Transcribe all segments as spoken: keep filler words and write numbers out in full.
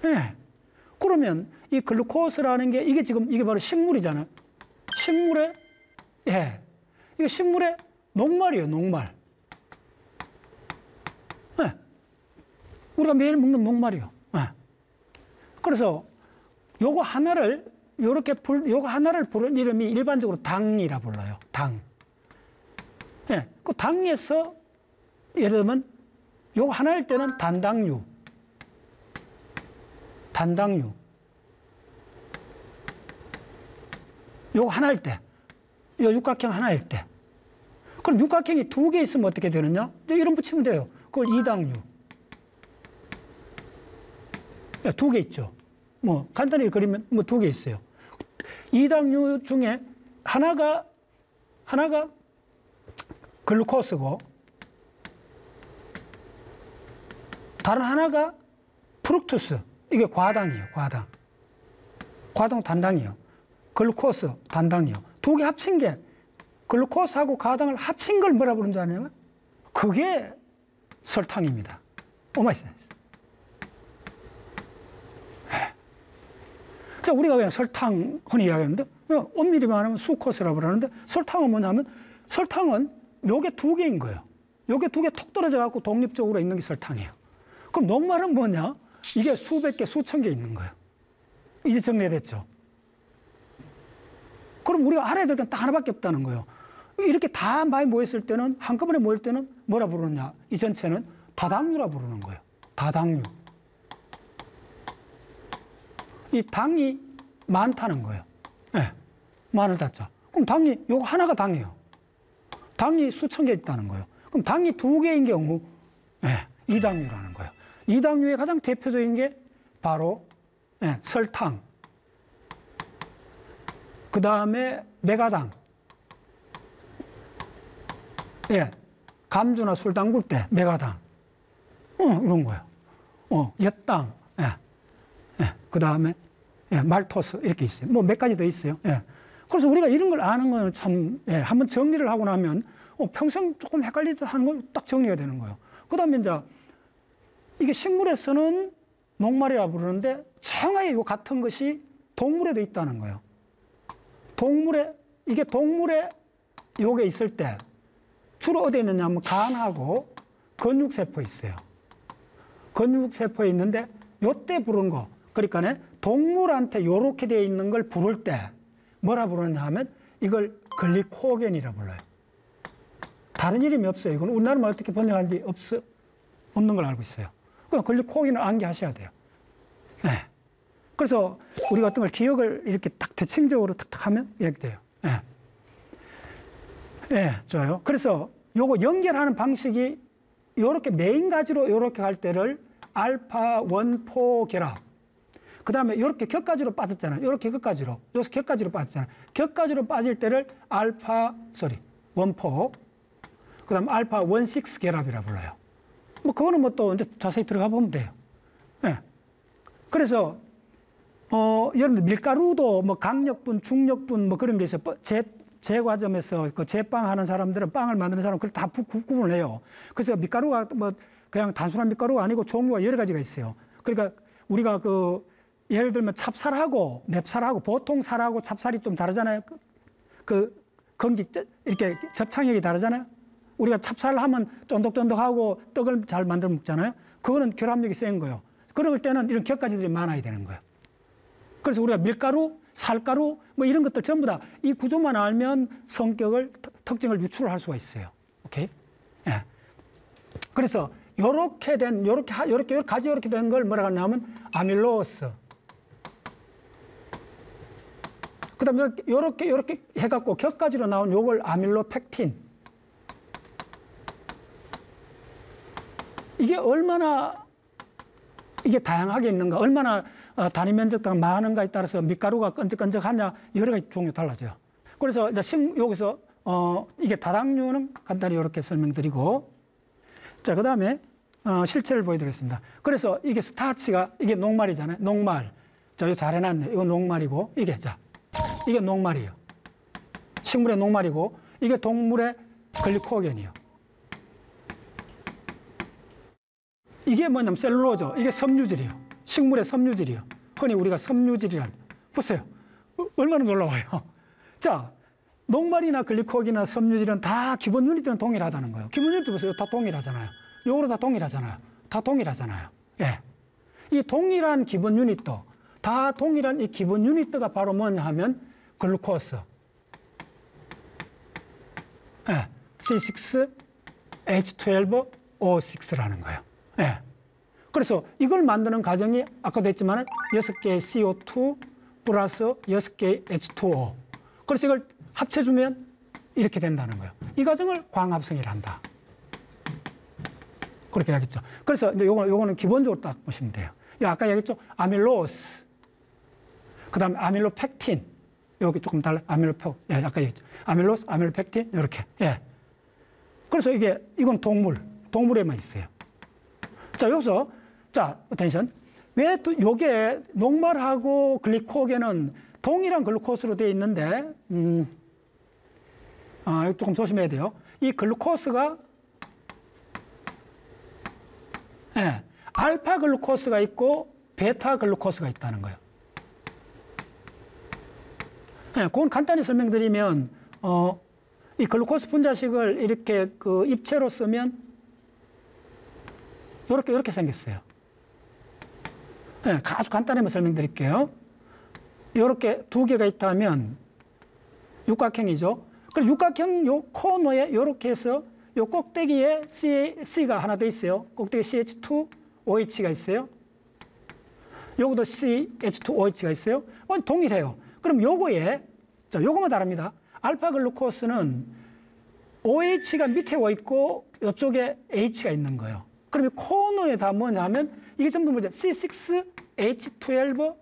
예. 그러면 이 글루코스라는 게 이게 지금 이게 바로 식물이잖아요. 식물의, 예. 이거 식물의 녹말이에요, 녹말. 예. 우리가 매일 먹는 녹말이요. 예. 그래서 요거 하나를, 요렇게 불, 요거 하나를 부른 이름이 일반적으로 당이라 불러요. 당. 예. 그 당에서 예를 들면 요거 하나일 때는 단당류. 단당류. 요거 하나일 때. 요 육각형 하나일 때. 그럼 육각형이 두 개 있으면 어떻게 되느냐? 이름 붙이면 돼요. 그걸 이당류. 두 개 있죠. 뭐, 간단히 그리면 뭐 두 개 있어요. 이당류 중에 하나가, 하나가 글루코스고, 다른 하나가 프룩투스. 이게 과당이에요, 과당. 과당 단당이에요. 글루코스 단당이요. 두 개 합친 게 글루코스하고 과당을 합친 걸 뭐라 부르는 줄 아냐면 그게 설탕입니다. 오마이센스. 자, 우리가 그냥 설탕 흔히 이야기하는데 엄밀히 말하면 수코스라고 그러는데 설탕은 뭐냐면 설탕은 요게 두 개인 거예요. 요게 두 개 톡 떨어져 갖고 독립적으로 있는 게 설탕이에요. 그럼 녹말은 뭐냐? 이게 수백 개, 수천 개 있는 거예요. 이제 정리됐죠? 그럼 우리가 알아야 될 건 딱 하나밖에 없다는 거예요. 이렇게 다 많이 모였을 때는, 한꺼번에 모일 때는 뭐라 부르느냐? 이 전체는 다당류라 부르는 거예요. 다당류. 이 당이 많다는 거예요. 네. 많을 다자. 그럼 당이, 요거 하나가 당이에요. 당이 수천 개 있다는 거예요. 그럼 당이 두 개인 경우, 네. 이당류라는 거예요. 이당류의 가장 대표적인 게 바로 네. 설탕. 그 다음에 메가당. 예. 감주나 술 담글 때 메가당. 어, 이런 거예요. 어, 엿당. 예. 예. 그 다음에 예. 말토스. 이렇게 있어요. 뭐 몇 가지 더 있어요. 예. 그래서 우리가 이런 걸 아는 건 참, 예. 한번 정리를 하고 나면 어, 평생 조금 헷갈리듯 하는 걸 딱 정리가 되는 거예요. 그 다음에 이제 이게 식물에서는 녹말이라 부르는데 정확하게 이 같은 것이 동물에도 있다는 거예요. 동물에, 이게 동물에 요게 있을 때 주로 어디에 있느냐 하면 간하고 근육세포에 있어요. 근육세포에 있는데 요때 부른 거. 그러니까 동물한테 요렇게 되어 있는 걸 부를 때 뭐라 부르냐 하면 이걸 글리코겐이라 불러요. 다른 이름이 없어요. 이건 우리나라만 어떻게 번역하는지 없어, 없는 걸 알고 있어요. 그냥 글리코겐을 암기하셔야 돼요. 네. 그래서 우리가 어떤 걸 기억을 이렇게 딱 대칭적으로 탁탁 하면 이렇게 돼요. 예. 예, 좋아요. 그래서 요거 연결하는 방식이 요렇게 메인 가지로 요렇게 갈 때를 알파 원포 결합. 그 다음에 요렇게 격가지로 빠졌잖아요. 요렇게 격가지로. 여기서 격가지로 빠졌잖아요. 격가지로 빠질 때를 알파, 소리, 원포. 그 다음 알파 원식스 결합이라 불러요. 뭐 그거는 뭐 또 이제 자세히 들어가 보면 돼요. 예. 그래서 어, 여러분들 밀가루도 뭐 강력분, 중력분 뭐 그런 게 있어요. 제, 제과점에서 그 제빵 하는 사람들은 빵을 만드는 사람 그걸 다 구분을 해요. 그래서 밀가루가 뭐 그냥 단순한 밀가루가 아니고 종류가 여러 가지가 있어요. 그러니까 우리가 그 예를 들면 찹쌀하고 맵쌀하고 보통 쌀하고 찹쌀이 좀 다르잖아요. 그, 그 건기 이렇게 접착력이 다르잖아요. 우리가 찹쌀 하면 쫀득쫀득하고 떡을 잘 만들어 먹잖아요. 그거는 결합력이 센 거예요. 그럴 때는 이런 격가지들이 많아야 되는 거예요. 그래서 우리가 밀가루, 쌀가루 뭐 이런 것들 전부 다 이 구조만 알면 성격을, 특징을 유출을 할 수가 있어요. 오케이? 예. 그래서 요렇게 된, 요렇게, 요렇게, 가지 요렇게 된 걸 뭐라고 하냐면 아밀로스. 그 다음에 요렇게, 요렇게, 요렇게 해갖고 격가지로 나온 요걸 아밀로펙틴. 이게 얼마나 이게 다양하게 있는가, 얼마나 단위 면적당 많은가에 따라서 밀가루가 끈적끈적하냐 여러 가지 종류 달라져요. 그래서 이제 식, 여기서 어, 이게 다당류는 간단히 이렇게 설명드리고, 자, 그 다음에 어, 실체를 보여드리겠습니다. 그래서 이게 스타치가 이게 녹말이잖아요. 녹말. 자, 이거 잘 해놨네. 이거 녹말이고 이게 자, 이게 녹말이에요. 식물의 녹말이고 이게 동물의 글리코겐이에요. 이게 뭐냐면 셀룰로죠. 이게 섬유질이에요. 식물의 섬유질이요. 흔히 우리가 섬유질이란. 보세요. 얼마나 놀라워요. 자, 녹말이나 글리코겐이나 섬유질은 다 기본 유닛들은 동일하다는 거예요. 기본 유닛 보세요. 다 동일하잖아요. 요거로 다 동일하잖아요. 다 동일하잖아요. 예. 이 동일한 기본 유닛도, 다 동일한 이 기본 유닛가 바로 뭐냐 하면 글루코스. 예. 씨 식스 에이치 트웰브 오 식스라는 거예요. 예. 그래서 이걸 만드는 과정이 아까도 했지만 여섯 개의 씨 오 투 플러스 여섯 개의 에이치 투 오. 그래서 이걸 합쳐주면 이렇게 된다는 거예요. 이 과정을 광합성이라 한다. 그렇게 하겠죠. 그래서 이제 요거, 요거는 기본적으로 딱 보시면 돼요. 아까 얘기했죠. 아밀로스. 그 다음에 아밀로펙틴. 여기 조금 달라. 아밀로페, 예, 아까 얘기했죠. 아밀로스, 아밀로펙틴. 이렇게. 예. 그래서 이게, 이건 동물. 동물에만 있어요. 자, 여기서, 자, 어텐션. 왜 또 요게 녹말하고 글리코겐은 동일한 글루코스로 되어 있는데, 음, 아, 조금 조심해야 돼요. 이 글루코스가, 예, 알파 글루코스가 있고 베타 글루코스가 있다는 거예요. 예, 그건 간단히 설명드리면, 어, 이 글루코스 분자식을 이렇게 그 입체로 쓰면 이렇게 이렇게 생겼어요. 예, 아주 간단히 설명드릴게요. 이렇게 두 개가 있다면 육각형이죠. 그 육각형 요 코너에 이렇게 해서 요 꼭대기에 C, C가 하나 더 있어요. 꼭대기 씨 에이치 투 오 에이치가 있어요. 요것도 씨 에이치 투 오 에이치가 있어요. 어, 동일해요. 그럼 요거에, 자, 요거만 다릅니다. 알파 글루코스는 오 에이치가 밑에 와 있고 요쪽에 H가 있는 거예요. 그럼 이 코너에 다 뭐냐 하면 이게 전부 뭐죠? 씨 식스 에이치 트웰브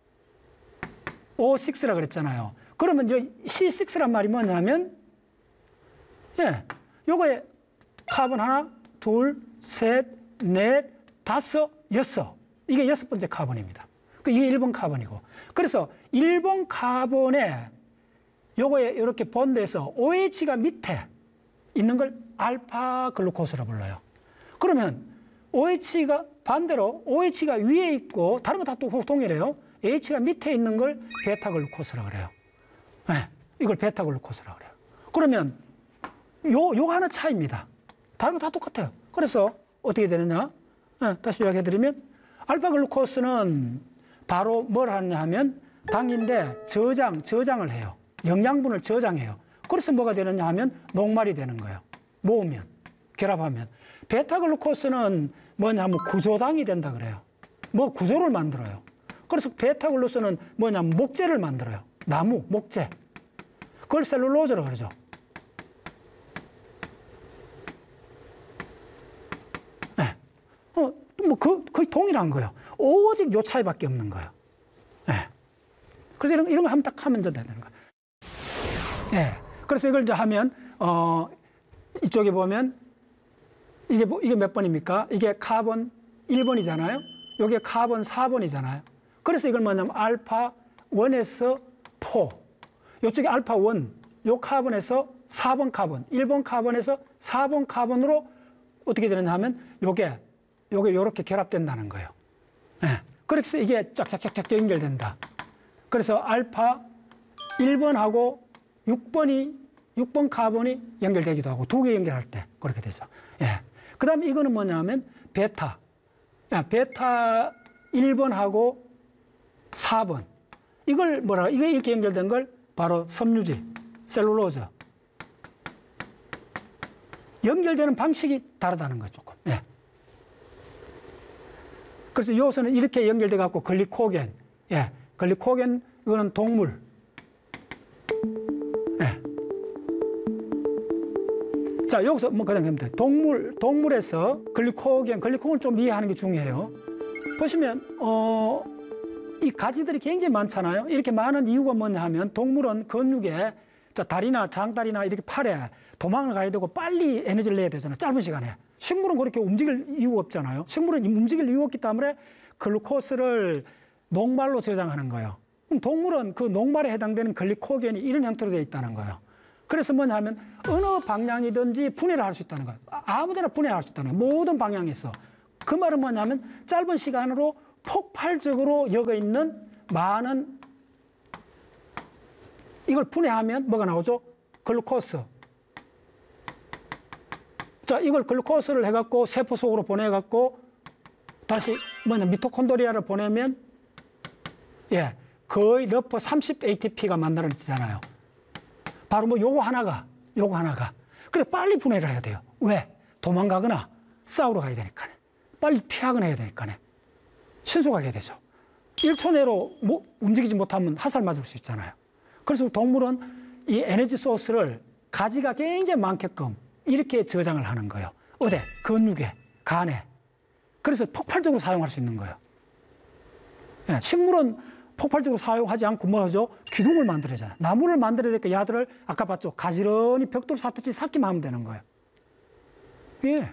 오 식스라 그랬잖아요. 그러면 이 씨 식스란 말이 뭐냐면, 예, 요거에 카본 하나, 둘, 셋, 넷, 다섯, 여섯. 이게 여섯 번째 카본입니다. 이게 일 번 카본이고. 그래서 일 번 카본에 요거에 이렇게 본드에서 오 에이치가 밑에 있는 걸 알파 글루코스라 불러요. 그러면 오 에이치가 반대로 오 에이치가 위에 있고 다른 거 다 또 동일해요. H가 밑에 있는 걸 베타 글루코스라 그래요. 네, 이걸 베타 글루코스라 그래요. 그러면 요, 요 하나 차이입니다. 다른 거 다 똑같아요. 그래서 어떻게 되느냐? 네, 다시 이야기해드리면 알파 글루코스는 바로 뭘 하느냐 하면 당인데 저장, 저장을 해요. 영양분을 저장해요. 그래서 뭐가 되느냐 하면 녹말이 되는 거예요. 모으면, 결합하면. 베타 글루코스는 뭐냐면 구조당이 된다 그래요. 뭐 구조를 만들어요. 그래서 베타 글루코스는 뭐냐면 목재를 만들어요. 나무, 목재. 그걸 셀룰로즈라고 그러죠. 네. 어, 뭐 그, 거의 동일한 거예요. 오직 요 차이밖에 없는 거예요. 네. 그래서 이런, 이런 거 하면 딱 하면 되는 거예요. 네. 그래서 이걸 이제 하면, 어, 이쪽에 보면, 이게, 뭐, 이게 몇 번입니까? 이게 카본 일 번이잖아요. 여기에 카본 사 번이잖아요. 그래서 이걸 뭐냐면 알파 일에서 사. 이쪽에 알파 일, 요 카본에서 사 번 카본, 일 번 카본에서 사 번 카본으로 어떻게 되느냐 하면 요게, 요게 요렇게 결합된다는 거예요. 네. 그래서 이게 쫙쫙쫙쫙 연결된다. 그래서 알파 일 번하고 육 번이, 육 번 카본이 연결되기도 하고 두 개 연결할 때 그렇게 되죠. 예. 그 다음에 이거는 뭐냐면 베타. 야, 베타 일 번하고 사 번. 이걸 뭐라, 이게 이렇게 연결된 걸 바로 섬유질, 셀룰로즈. 연결되는 방식이 다르다는 거죠, 조금. 예. 그래서 요소는 이렇게 연결돼 갖고 글리코겐. 예. 글리코겐, 이거는 동물. 예. 자, 여기서 뭐 그냥 하면 돼. 동물, 동물에서 글리코겐, 글리코겐을 좀 이해하는 게 중요해요. 보시면, 어, 이 가지들이 굉장히 많잖아요. 이렇게 많은 이유가 뭐냐 하면 동물은 근육에 자, 다리나 장다리나 이렇게 팔에 도망을 가야 되고 빨리 에너지를 내야 되잖아요. 짧은 시간에. 식물은 그렇게 움직일 이유가 없잖아요. 식물은 움직일 이유가 없기 때문에 글루코스를 녹말로 저장하는 거예요. 그럼 동물은 그 녹말에 해당되는 글리코겐이 이런 형태로 되어 있다는 거예요. 그래서 뭐냐 하면 어느 방향이든지 분해를 할 수 있다는 거예요. 아무 데나 분해할 수 있다는 거예요. 모든 방향에서. 그 말은 뭐냐면 짧은 시간으로 폭발적으로 여기 있는 많은 이걸 분해하면 뭐가 나오죠? 글루코스. 자, 이걸 글루코스를 해갖고 세포 속으로 보내갖고 다시 뭐냐 미토콘드리아를 보내면 예 거의 러프 삼십 에이티피가 만들어지잖아요. 바로 뭐 요거 하나가 요거 하나가 그래 빨리 분해를 해야 돼요. 왜? 도망가거나 싸우러 가야 되니까 빨리 피하거나 해야 되니까 신속하게 해야 되죠. 일 초 내로 뭐 움직이지 못하면 화살 맞을 수 있잖아요. 그래서 동물은 이 에너지 소스를 가지가 굉장히 많게끔 이렇게 저장을 하는 거예요. 어디? 근육에, 간에. 그래서 폭발적으로 사용할 수 있는 거예요. 예, 식물은 폭발적으로 사용하지 않고 뭐 하죠? 기둥을 만들어야잖아요. 나무를 만들어야 되니까 야들을 아까 봤죠? 가지런히 벽돌 쌓듯이 쌓기만 하면 되는 거예요. 예.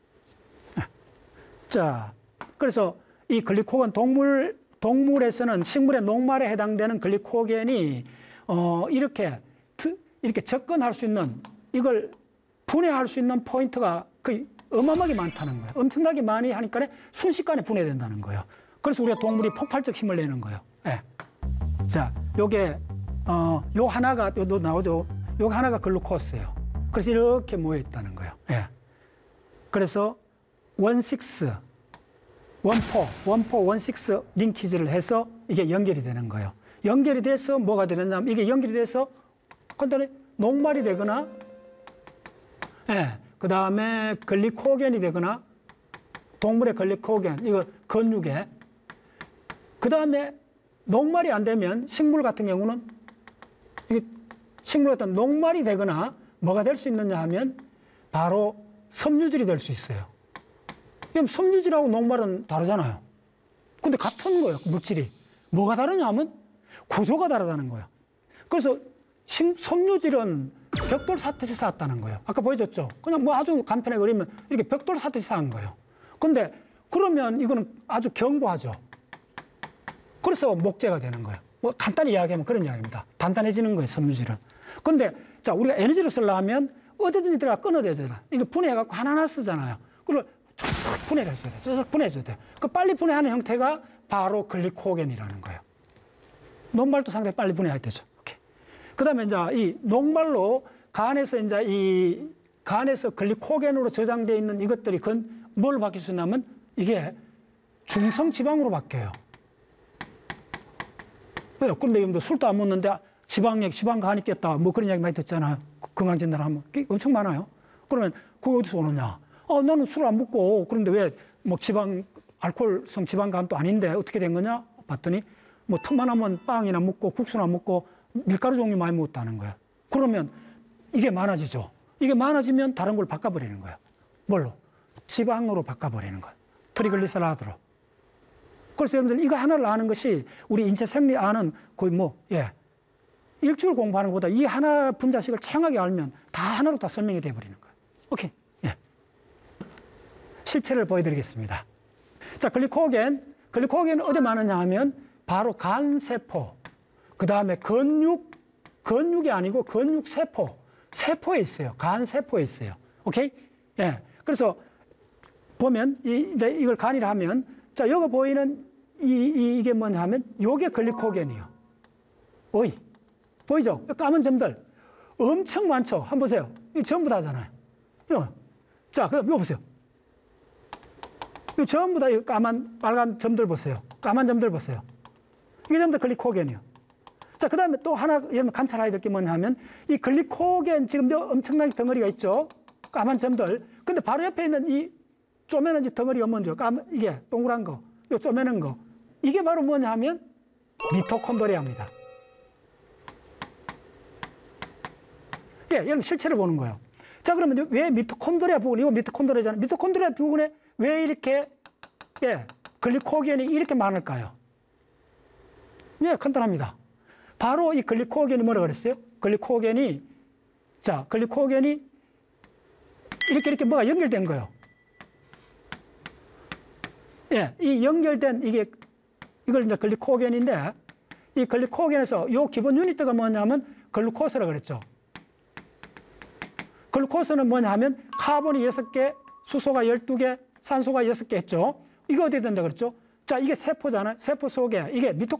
자, 그래서 이 글리코겐 동물, 동물에서는 식물의 녹말에 해당되는 글리코겐이 어, 이렇게, 이렇게 접근할 수 있는 이걸 분해할 수 있는 포인트가 거의 어마어마하게 많다는 거예요. 엄청나게 많이 하니까 순식간에 분해된다는 거예요. 그래서 우리가 동물이 폭발적 힘을 내는 거예요. 예. 자, 요게, 어, 요 하나가, 요 나오죠? 요 하나가 글루코스예요. 그래서 이렇게 모여있다는 거예요. 예. 그래서 원식스, 원포, 원포, 원식스 링키지를 해서 이게 연결이 되는 거예요. 연결이 돼서 뭐가 되느냐면 이게 연결이 돼서 간단히 녹말이 되거나 예, 그 다음에 글리코겐이 되거나 동물의 글리코겐, 이거 근육에 그 다음에 녹말이 안 되면 식물 같은 경우는 이게 식물 같은 녹말이 되거나 뭐가 될 수 있느냐 하면 바로 섬유질이 될 수 있어요. 그럼 섬유질하고 녹말은 다르잖아요. 근데 같은 거예요, 물질이. 뭐가 다르냐 하면 구조가 다르다는 거예요. 그래서 섬유질은 벽돌 쌓듯이 쌓았다는 거예요. 아까 보여줬죠? 그냥 뭐 아주 간편하게 그리면 이렇게 벽돌 쌓듯이 쌓은 거예요. 근데 그러면 이거는 아주 견고하죠. 그래서 목재가 되는 거예요. 뭐 간단히 이야기하면 그런 이야기입니다. 단단해지는 거예요, 섬유질은. 근데 자, 우리가 에너지를 쓰려면 어디든지 들어가 끊어야 되잖아. 이거 분해해갖고 하나하나 쓰잖아요. 그걸 쫙 분해를 해줘야 돼. 쫙 분해해줘야 돼. 그 빨리 분해하는 형태가 바로 글리코겐이라는 거예요. 녹말도 상당히 빨리 분해해야 되죠. 오케이. 그 다음에 이제 이 녹말로 간에서 이제 이 간에서 글리코겐으로 저장되어 있는 이것들이 건 뭘 바뀔 수 있냐면 이게 중성 지방으로 바뀌어요. 왜요? 그런데 여러분들 술도 안 먹는데 지방에 지방간 있겠다. 뭐 그런 이야기 많이 듣잖아요. 건강진단을 하면 엄청 많아요. 그러면 그거 어디서 오느냐? 어, 나는 술 안 먹고 그런데 왜 뭐 지방 알코올성 지방간도 아닌데 어떻게 된 거냐? 봤더니 뭐 틈만 하면 빵이나 먹고 국수나 먹고 밀가루 종류 많이 먹었다는 거야. 그러면 이게 많아지죠. 이게 많아지면 다른 걸 바꿔버리는 거야. 뭘로? 지방으로 바꿔버리는 거야. 트리글리세라이드로. 그래서 여러분들 이거 하나를 아는 것이 우리 인체 생리 아는 거의 뭐, 예. 일주일 공부하는 것보다 이 하나 분자식을 창하게 알면 다 하나로 다 설명이 돼버리는 거예요. 오케이. 예. 실체를 보여드리겠습니다. 자, 글리코겐. 글리코겐은 어디 많으냐 하면 바로 간세포, 그 다음에 근육, 근육이 아니고 근육세포, 세포에 있어요. 간세포에 있어요. 오케이? 예. 그래서 보면, 이, 이제 이걸 간이라 하면, 자, 여기 보이는 이, 이, 이게 뭐냐 하면, 요게 글리코겐이에요. 어이. 보이죠? 까만 점들. 엄청 많죠? 한번 보세요. 이거 전부 다잖아요. 이거. 자, 그럼 이거 보세요. 이거 전부 다 이 까만, 빨간 점들 보세요. 까만 점들 보세요. 이게 전부 다 글리코겐이에요. 자, 그 다음에 또 하나, 여러분 관찰해야 될 게 뭐냐 하면, 이 글리코겐 지금 엄청나게 덩어리가 있죠? 까만 점들. 근데 바로 옆에 있는 이 쪼매는 덩어리가 뭔지요? 까만, 이게 동그란 거, 요 쪼매는 거. 이게 바로 뭐냐 하면, 미토콘드리아입니다. 예, 여러분 실체를 보는 거예요. 자, 그러면 왜 미토콘드리아 부분, 이거 미토콘드리아잖아요. 미토콘드리아 부분에 왜 이렇게, 예, 글리코겐이 이렇게 많을까요? 예, 간단합니다. 바로 이 글리코겐이 뭐라 그랬어요? 글리코겐이, 자, 글리코겐이 이렇게 이렇게 뭐가 연결된 거예요. 예, 이 연결된 이게, 이걸 이제 글리코겐인데, 이 글리코겐에서 요 기본 유니트가 뭐냐면 글루코스라고 그랬죠. 글루코스는 뭐냐 하면 카본이 여섯 개, 수소가 열두 개, 산소가 여섯 개 했죠. 이거 어디에 된다 그랬죠? 자, 이게 세포잖아요. 세포 속에 이게 미토